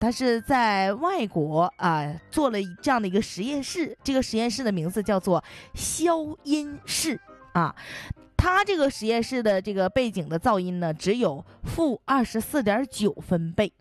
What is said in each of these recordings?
他是在外国做了这样的一个实验室，这个实验室的名字叫做消音室啊。它这个实验室的这个背景的噪音呢，只有-24.9分贝，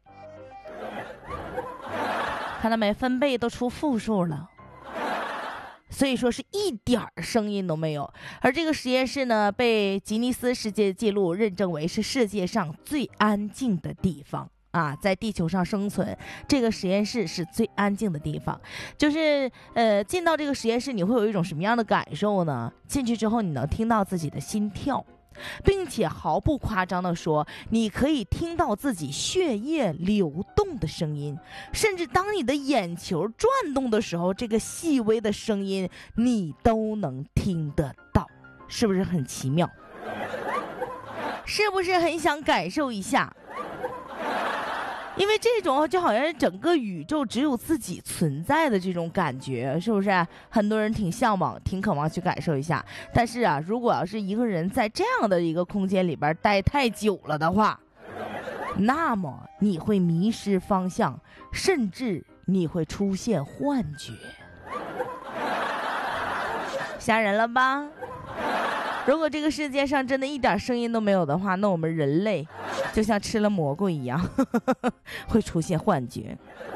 看到没？分贝都出负数了。所以说是一点声音都没有。而这个实验室呢，被吉尼斯世界纪录认证为是世界上最安静的地方啊，在地球上生存，这个实验室是最安静的地方。就是进到这个实验室，你会有一种什么样的感受呢？进去之后，你能听到自己的心跳，并且毫不夸张的说，你可以听到自己血液流动的声音，甚至当你的眼球转动的时候，这个细微的声音你都能听得到，是不是很奇妙？是不是很想感受一下？因为这种就好像是整个宇宙只有自己存在的这种感觉，是不是很多人挺向往挺渴望去感受一下？但是啊，如果要是一个人在这样的一个空间里边待太久了的话，那么你会迷失方向，甚至你会出现幻觉。吓人了吧？如果这个世界上真的一点声音都没有的话，那我们人类就像吃了蘑菇一样会出现幻觉。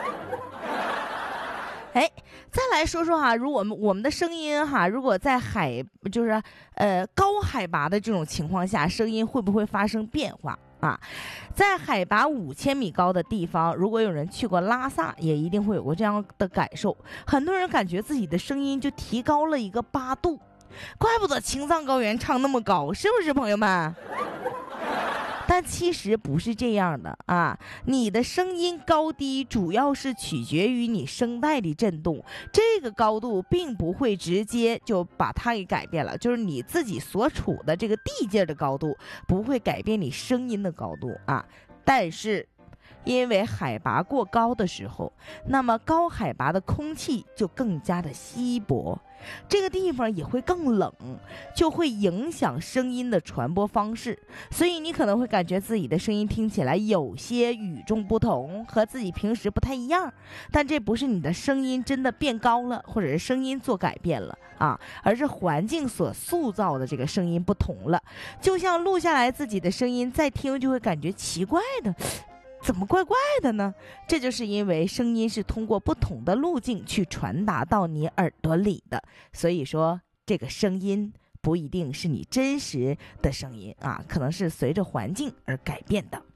哎，再来说说哈，如果我们的声音哈，如果在高海拔的这种情况下，声音会不会发生变化啊？在海拔5000米高的地方，如果有人去过拉萨，也一定会有过这样的感受，很多人感觉自己的声音就提高了一个8度，怪不得青藏高原唱那么高，是不是朋友们？但其实不是这样的啊！你的声音高低主要是取决于你声带的震动，这个高度并不会直接就把它给改变了，就是你自己所处的这个地界的高度不会改变你声音的高度啊。但是因为海拔过高的时候，那么高海拔的空气就更加的稀薄，这个地方也会更冷，就会影响声音的传播方式，所以你可能会感觉自己的声音听起来有些与众不同，和自己平时不太一样，但这不是你的声音真的变高了，或者是声音做改变了啊，而是环境所塑造的这个声音不同了。就像录下来自己的声音再听就会感觉奇怪的，怎么怪怪的呢？这就是因为声音是通过不同的路径去传达到你耳朵里的，所以说这个声音不一定是你真实的声音啊，可能是随着环境而改变的。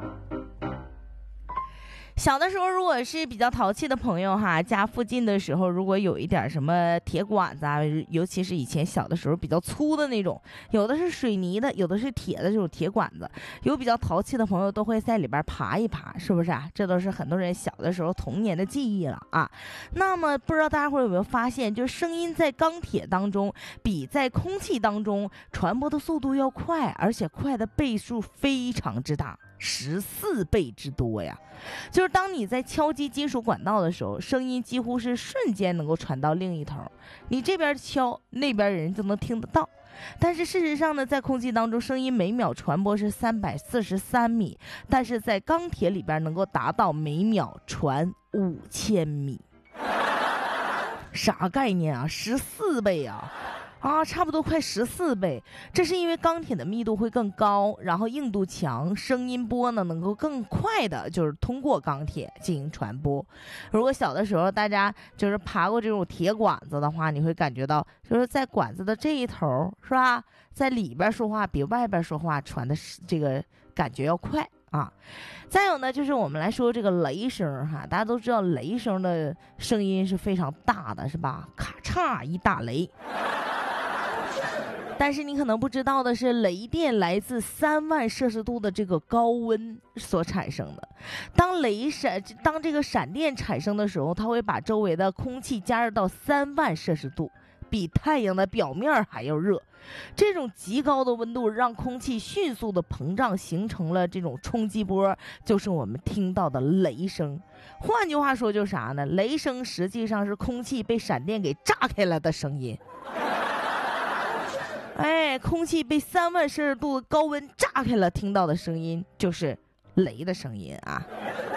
小的时候如果是比较淘气的朋友哈，家附近的时候如果有一点什么铁管子啊，尤其是以前小的时候比较粗的那种，有的是水泥的，有的是铁的这种铁管子，有比较淘气的朋友都会在里边爬一爬，是不是啊？这都是很多人小的时候童年的记忆了啊。那么不知道大家伙有没有发现，就是声音在钢铁当中比在空气当中传播的速度要快，而且快的倍数非常之大，14倍之多呀！就是当你在敲击金属管道的时候，声音几乎是瞬间能够传到另一头，你这边敲，那边人就能听得到。但是事实上呢，在空气当中，声音每秒传播是343米，但是在钢铁里边能够达到每秒传5000米。啥概念啊？14倍啊！差不多快14倍，这是因为钢铁的密度会更高，然后硬度强，声音波呢能够更快的就是通过钢铁进行传播。如果小的时候大家就是爬过这种铁管子的话，你会感觉到就是在管子的这一头是吧，在里边说话比外边说话传的这个感觉要快啊。再有呢，就是我们来说这个雷声哈，大家都知道雷声的声音是非常大的，是吧？咔嚓一大雷。但是你可能不知道的是，雷电来自3万摄氏度的这个高温所产生的。当这个闪电产生的时候，它会把周围的空气加热到3万摄氏度，比太阳的表面还要热。这种极高的温度让空气迅速的膨胀，形成了这种冲击波，就是我们听到的雷声。换句话说就是啥呢？雷声实际上是空气被闪电给炸开了的声音。空气被3万摄氏度的高温炸开了，听到的声音就是雷的声音啊。